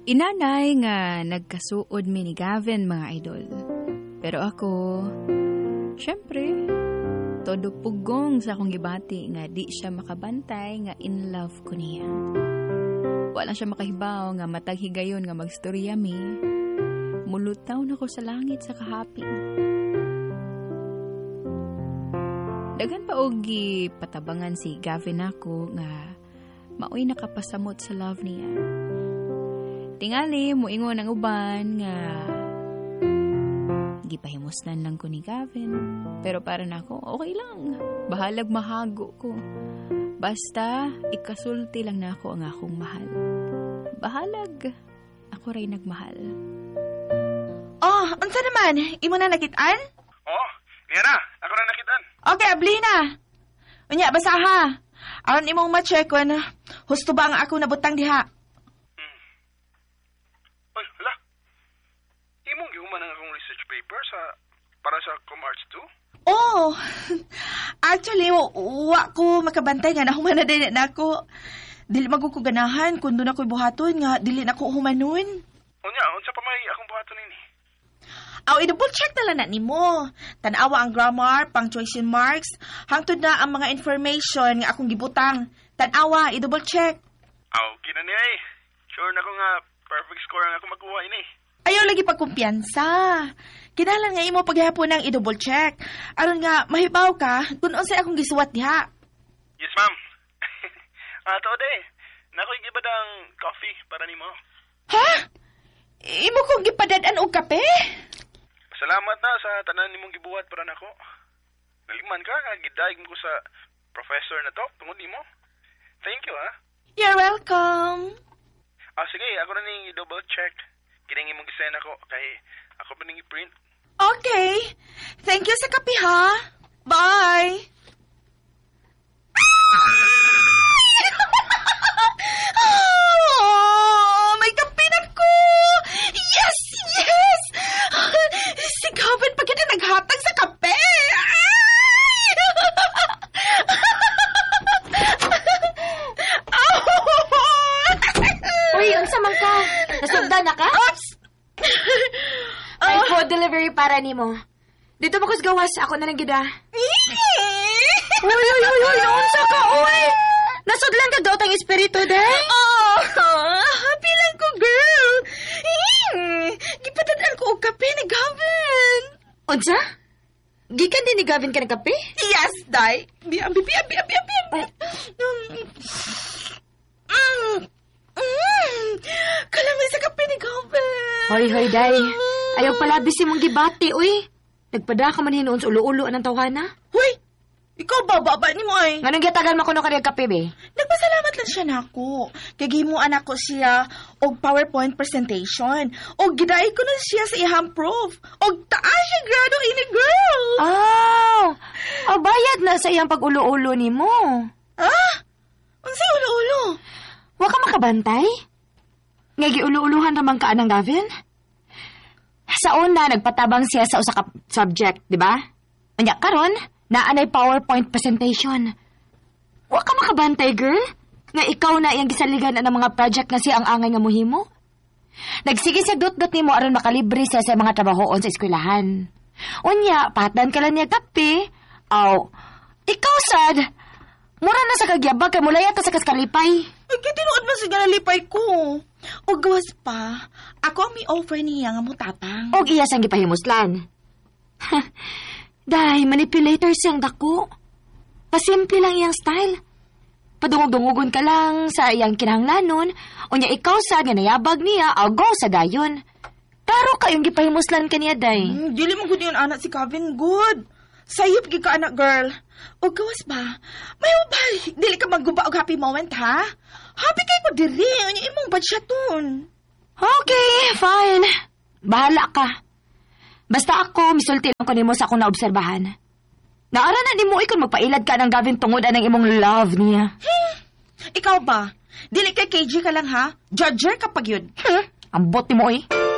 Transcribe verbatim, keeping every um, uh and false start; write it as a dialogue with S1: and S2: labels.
S1: Inanay nga nagkasuod mi ni Gavin, mga idol. Pero ako, syempre, todo pugong sa akong gibati nga di siya makabantay nga in love ko niya. Wala siya makahibaw nga matag higayon nga magstorya mi. Mulutaw na ko sa langit sa kahapin. Dagan pa og patabangan si Gavin ako nga maoy nakapasamot sa love niya. Tingali, muingon ang uban nga gipahimusnan lang ko ni Gavin. Pero para na ako, okay lang. Bahalag mahago ko. Basta, ikasulti lang na ako ang akong mahal. Bahalag, ako rin nagmahal.
S2: Oh, unsa naman? Imo na nakitaan?
S3: Oh, niya na. Ako na nakitaan.
S2: Okay, abli na. Unya, basa ha. Aron imong ma-check kung husto ba ang ako nabutang diha.
S3: Ay, hala. Imong gihuman ang akong research paper sa para sa ComArts two?
S2: Oh, actually, wa ko makabantay nga nahuman na din na ako. Dili magkukuganahan kung doon ako'y buhaton nga, dili na ko humanon.
S3: O niya, unsa pa may akong buhaton ini?
S2: Aw, i-double check na lang na ni mo. Tanawa ang grammar, punctuation marks, hangtod na ang mga information nga akong gibutang. Tanawa, i-double check.
S3: Aw, kina niya eh. Sure na ko nga perfect score ang ako magkuha ini.
S2: Ayaw lagi pagkumpiyansa. Kinalan nga imo paghihapon ng i-double check. Aron nga, mahibaw ka kung unsay akong gisuwat diha.
S3: Yes, ma'am. Ah, to de. Nakoy gibad ang coffee para nimo.
S2: Ha? Imo kong gipadad-an og kape?
S3: Salamat na sa tanan nimong gibuhat para nako. Naliman ka nga gidaig mo ko sa professor na to tungod nimo. Thank you, ha.
S2: You're welcome.
S3: Ah, sige, ako na ning i-double check. Kining imong gisend ako kay ako pa ning i-print.
S2: Okay. Thank you sa kape, ha. Bye. Oh, may kape na ko. Yes, yes. Si Gavin pa kita naghatag sa kape.
S4: Uy, unsa man ka? Nasugdan na ka?
S2: Oops.
S4: May food delivery para nimo. Dito mo kus gawas, ako na lang gida. Uy, uy, uy, uy, unsa ka, uy? Nasudlan ka daw tang espiritu, day?
S2: Oh, happy lang ko, girl. Gipadadaan ko og kape ni Gavin.
S4: Unsa? Gikan din ni Gavin ka ng kape?
S2: Yes, day. Biya, biya, biya, biya, biya. Mm. Mm. Kalamay sa kape ni Gavin.
S4: Hoy, hoy, day. Ayaw pala bisi mong gibati, uy. Nagpada ka man hinoon sa ulo-ulo anang tawhana?
S2: Hoy, ikaw ba, baba ni mo ay?
S4: Nga nang gitagan mo kuno kaniyang kape, be?
S2: Nagpasalamat lang siya nako. Kay gimuan ako siya og PowerPoint presentation. Og gidaig ko na siya sa ihang proof. Og taas siya grado ini, girl.
S4: Ah, oh, bayad na sa iyang pag-ulo-ulo ni mo.
S2: Ah? Unsay ulo-ulo?
S4: Wa ka makabantay? Nga giulo-uluhan naman ka anang Gavin? Sa una, nagpatabang siya sa usa ka subject, di ba? Anya karon, naanay PowerPoint presentation. Wa ka makabantay, girl? Nga ikaw na iyang gisaligan ng mga project nga siya ang angay nga muhimo? Nagsige siya dot-dot ni mo aron makalibre siya sa mga trabahoon sa eskwelahan. Unya, patan ka lang niya kape. Aw, ikaw sad, mura na sa kagyabag kay mulaya ta sa kaskalipay.
S2: Ay, kaya tinuod man sa ganalipay ko. O gawas pa, ako ang may offer niya nga mutapang.
S4: Og iya sang gipahimuslan. Day, manipulator siyang dako. Pasimple lang iyang style. Padungog-dungugon ka lang sa iyang kinahanglanon, unya ikaw sa nga nayabag niya, agaw sa dayon. Pero kayong gipahimuslan ka niya, day.
S2: Mm, dili mo gud yun anak si Kevin, good. Sayop gi ka anak, girl. O gawas ba, may ubay, dili ka magguba og happy moment, ha? Happy kay ko diri, unya imong badsyaton.
S4: Okay, fine. Bahala ka. Basta ako, misulti lang ko nimo sa akong naobserbahan. Naara na ni mo ikon magpailad ka ng Gavin tungod anang imong love niya.
S2: Hmm. Ikaw ba? Dili kay K G ka lang, ha? Judger ka pag yun.
S4: Hmm? Ambot ni mo, eh.